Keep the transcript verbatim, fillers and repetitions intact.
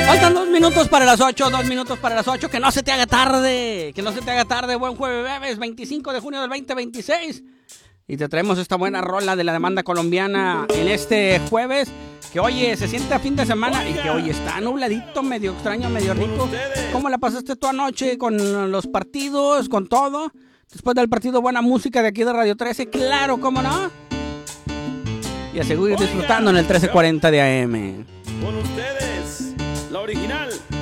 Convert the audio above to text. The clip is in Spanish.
Faltan dos minutos para las ocho, dos minutos para las ocho. Que no se te haga tarde, que no se te haga tarde. Buen jueves, veinticinco de junio del veinte veintiséis. Y te traemos esta buena rola de la demanda colombiana en este jueves. Que oye, se siente a fin de semana y que hoy está nubladito, medio extraño, medio rico. ¿Cómo la pasaste tú anoche con los partidos, con todo? Después del partido, buena música de aquí de Radio trece, claro, ¿cómo no? Y a seguir disfrutando en el trece cuarenta de A M. Con ustedes, la original.